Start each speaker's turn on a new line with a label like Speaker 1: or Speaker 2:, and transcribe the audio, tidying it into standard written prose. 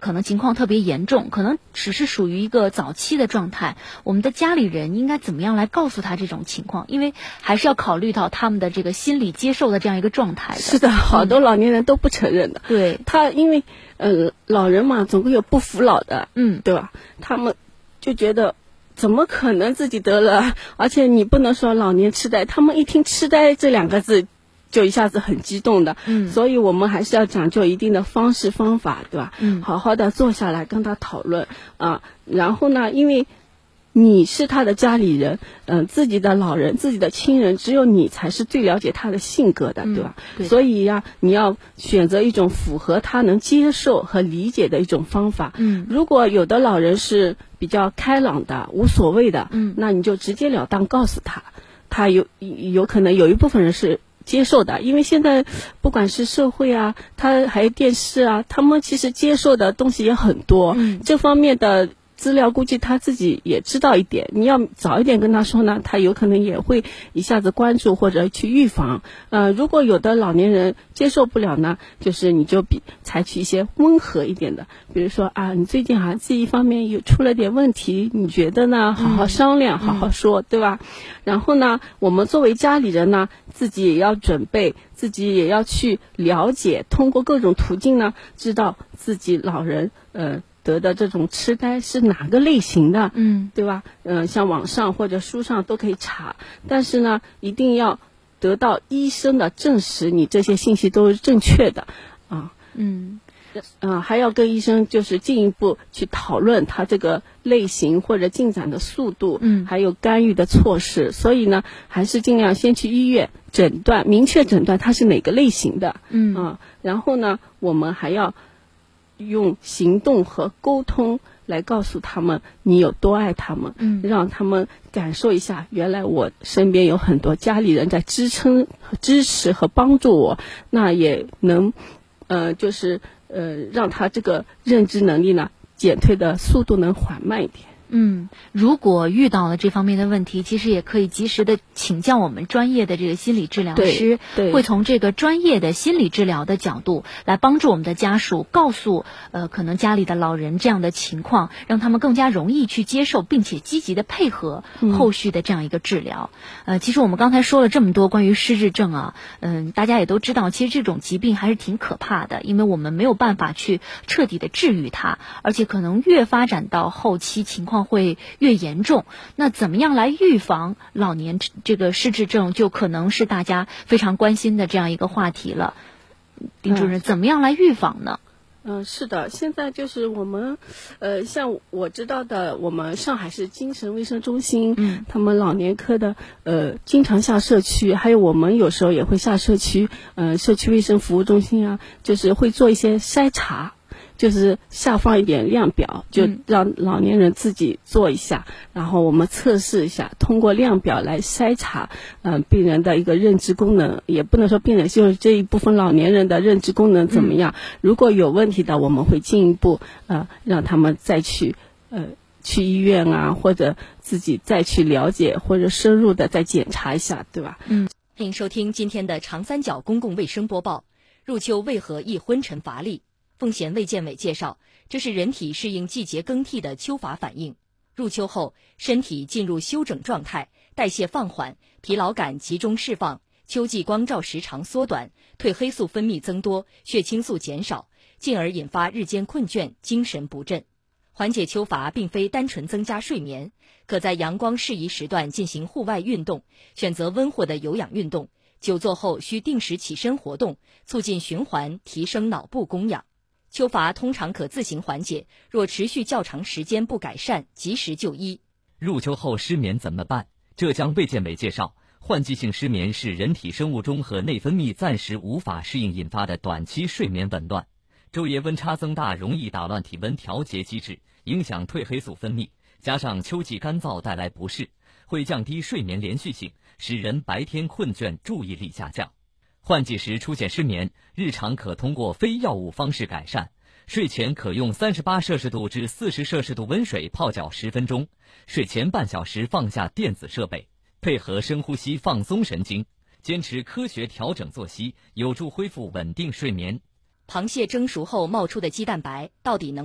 Speaker 1: 可能情况特别严重，可能只是属于一个早期的状态，我们的家里人应该怎么样来告诉他这种情况？因为还是要考虑到他们的这个心理接受的这样一个状态的。
Speaker 2: 是的，好多老年人都不承认的。
Speaker 1: 对，
Speaker 2: 他因为老人嘛，总归有不服老的，对吧？他们就觉得怎么可能自己得了？而且你不能说老年痴呆，他们一听痴呆这两个字就一下子很激动的。所以我们还是要讲究一定的方式方法，对吧？好好的坐下来跟他讨论啊。然后呢，因为你是他的家里人，自己的老人、自己的亲人，只有你才是最了解他的性格的，对吧？对。所以呀，你要选择一种符合他能接受和理解的一种方法。如果有的老人是比较开朗的、无所谓的，那你就直截了当告诉他，他有可能有一部分人是接受的，因为现在不管是社会啊，他还有电视啊，他们其实接受的东西也很多，这方面的资料估计他自己也知道一点，你要早一点跟他说呢，他有可能也会一下子关注或者去预防。如果有的老年人接受不了呢，就是你就采取一些温和一点的，比如说啊，你最近好像这一方面有出了点问题，你觉得呢？好好商量，好好说，对吧？然后呢，我们作为家里人呢，自己也要准备，自己也要去了解，通过各种途径呢，知道自己老人得的这种痴呆是哪个类型的，对吧？像网上或者书上都可以查，但是呢，一定要得到医生的证实，你这些信息都是正确的啊。还要跟医生就是进一步去讨论他这个类型或者进展的速度，还有干预的措施。所以呢，还是尽量先去医院诊断，明确诊断他是哪个类型的，然后呢，我们还要用行动和沟通来告诉他们你有多爱他们，让他们感受一下，原来我身边有很多家里人在支撑、支持和帮助我，那也能让他这个认知能力呢减退的速度能缓慢一点。
Speaker 1: 如果遇到了这方面的问题，其实也可以及时的请教我们专业的这个心理治疗师，会从这个专业的心理治疗的角度来帮助我们的家属，告诉可能家里的老人这样的情况，让他们更加容易去接受，并且积极的配合后续的这样一个治疗。其实我们刚才说了这么多关于失智症啊，大家也都知道，其实这种疾病还是挺可怕的，因为我们没有办法去彻底的治愈它，而且可能越发展到后期情况会越严重。那怎么样来预防老年这个失智症，就可能是大家非常关心的这样一个话题了。丁主任，怎么样来预防呢？
Speaker 2: 是的，现在就是我们，像我知道的，我们上海市精神卫生中心，他们老年科的，经常下社区，还有我们有时候也会下社区，社区卫生服务中心啊，就是会做一些筛查。就是下放一点量表，就让老年人自己做一下，然后我们测试一下，通过量表来筛查病人的一个认知功能，也不能说病人，就是这一部分老年人的认知功能怎么样。如果有问题的，我们会进一步让他们再去医院啊，或者自己再去了解，或者深入的再检查一下，对吧？
Speaker 3: 欢迎收听今天的长三角公共卫生播报。入秋为何易昏沉乏力？奉贤卫健委介绍，这是人体适应季节更替的秋乏反应。入秋后，身体进入休整状态，代谢放缓，疲劳感集中释放，秋季光照时长缩短，褪黑素分泌增多，血清素减少，进而引发日间困倦、精神不振。缓解秋乏并非单纯增加睡眠，可在阳光适宜时段进行户外运动，选择温和的有氧运动，久坐后需定时起身活动，促进循环，提升脑部供氧。秋乏通常可自行缓解，若持续较长时间不改善，及时就医。
Speaker 4: 入秋后失眠怎么办？浙江卫健委介绍，换季性失眠是人体生物钟和内分泌暂时无法适应引发的短期睡眠紊乱。昼夜温差增大容易打乱体温调节机制，影响褪黑素分泌，加上秋季干燥带来不适，会降低睡眠连续性，使人白天困倦，注意力下降。换季时出现失眠，日常可通过非药物方式改善。睡前可用38摄氏度至40摄氏度温水泡脚10分钟，睡前半小时放下电子设备，配合深呼吸放松神经，坚持科学调整作息，有助恢复稳定睡眠。
Speaker 3: 螃蟹蒸熟后冒出的鸡蛋白到底能